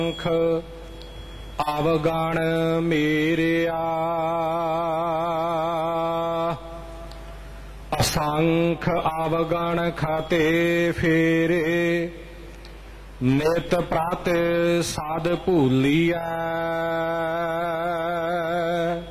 असंख अवगण मेरिया असंख अवगण खते फेरे नित प्रत साध भूलिया